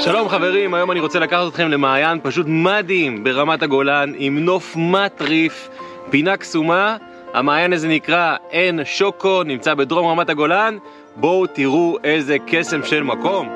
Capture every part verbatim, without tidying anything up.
שלום חברים, היום אני רוצה לקחת אתכם למעיין פשוט מדהים ברמת הגולן עם נוף מטריף, פינה קסומה. המעיין הזה נקרא עין שוקו, נמצא בדרום רמת הגולן. בואו תראו איזה קסם של מקום.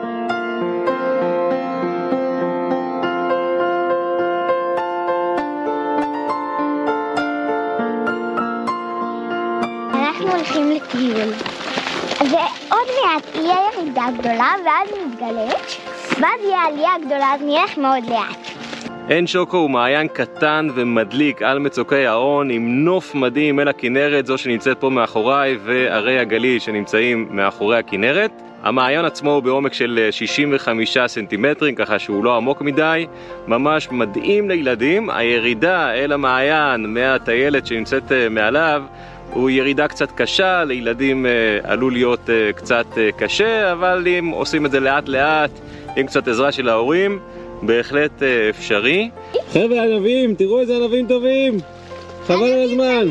אנחנו הולכים לטיול, ועוד מעט יהיה ירידה גדולה ואז נתגלש, ואז יהיה עלייה גדולה, אז נלך מאוד לאט. עין שוקו הוא מעיין קטן ומדליק על מצוקי ההרון עם נוף מדהים אל הכנרת, זו שנמצאת פה מאחוריי, וערי הגליל שנמצאים מאחורי הכנרת. המעיין עצמו הוא בעומק של שישים וחמישה סנטימטרים, ככה שהוא לא עמוק מדי, ממש מדהים לילדים. הירידה אל המעיין מהטיילת שנמצאת מעליו הוא ירידה קצת קשה, לילדים עלול להיות קצת קשה, אבל אם עושים את זה לאט לאט עם קצת עזרה של ההורים בהחלט אפשרי. חבר'ה ענבים, תראו איזה ענבים טובים, חבל על הזמן.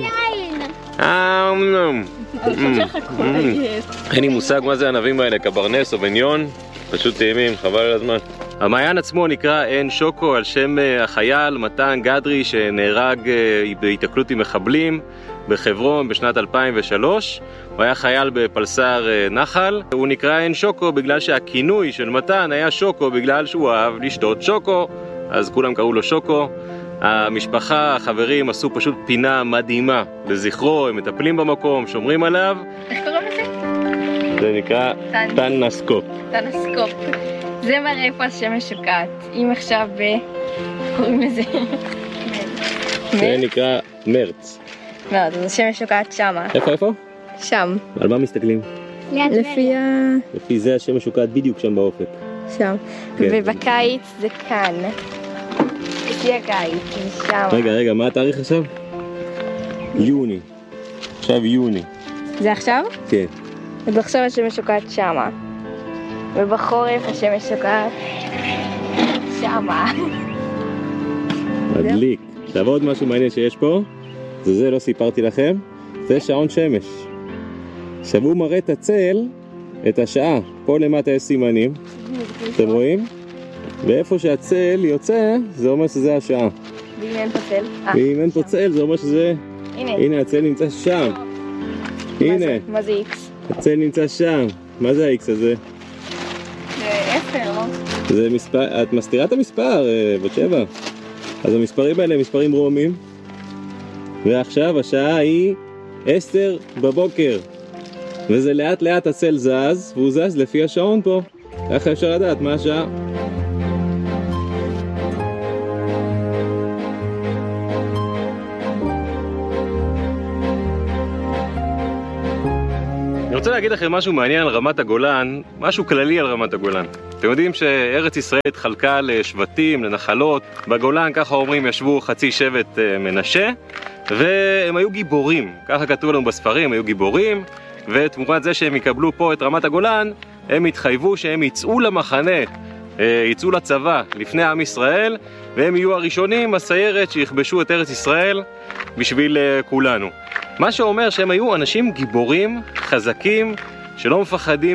אין לי מושג מה זה הענבים האלה, קברנס או בניון, פשוט טעימים, חבל על הזמן. המעיין עצמו נקרא עין שוקו על שם החייל מתן גדרי שנהרג בהיתקלות עם מחבלים בחברון בשנת אלפיים ושלוש. הוא היה חייל בפלסר נחל. הוא נקרא עין שוקו בגלל שהכינוי של מתן היה שוקו, בגלל שהוא אהב לשתות שוקו, אז כולם קראו לו שוקו. המשפחה, החברים עשו פשוט פינה מדהימה לזכרו, הם מטפלים במקום, שומרים עליו. איך קוראים לזה? זה נקרא תנסקופ. תנסקופ. זה מראה איפה השמש שוקעת. אם עכשיו קוראים לזה זה נקרא מרץ. מאוד, אז השמש שוקעת שמה. איפה איפה? שם. על מה מסתכלים? לפי ה... לפי זה השמש שוקעת בדיוק שם באופק. שם. ובקיץ זה כאן. לפי הקיץ, זה שם. רגע, רגע, מה התאריך עכשיו? יוני. עכשיו יוני. זה עכשיו? כן. ובעכשיו השמש שוקעת שמה. ובחורף השמש שוקעת שמה. מדליק. עכשיו עוד משהו מעניין שיש פה, זה זה לא סיפרתי לכם, זה שעון שמש. עכשיו הוא מראה את הצל, את השעה. פה למטה יש סימנים, אתם רואים? ואיפה שהצל יוצא, זה אומר שזה השעה. ואם אין פה צל? ואם אין פה צל, זה אומר שזה... הנה. הנה, הצל נמצא שם. הנה. מה זה איקס? הצל נמצא שם. מה זה ה-X הזה? זה עשר, לא? זה מספר... את מסתירה את המספר, בת שבע. אז המספרים האלה הם מספרים רומיים. ועכשיו השעה היא עשר בבוקר. וזה לאט לאט הצל זז, והוא זז לפי השעון פה. ככה אפשר לדעת מה השעה. אני רוצה להגיד לכם משהו מעניין על רמת הגולן, משהו כללי על רמת הגולן. אתם יודעים שארץ ישראל התחלקה לשבטים, לנחלות. בגולן, ככה אומרים, ישבו חצי שבט מנשה, והם היו גיבורים. ככה כתוב לנו בספרים, הם היו גיבורים, ותמורת זה שהם יקבלו פה את רמת הגולן, הם התחייבו שהם יצאו למחנה, יצאו לצבא לפני עם ישראל, והם יהיו הראשונים, הסיירת, שיכבשו את ארץ ישראל בשביל כולנו. מה שאומר שהם היו אנשים גיבורים, חזקים, שלא מפחדים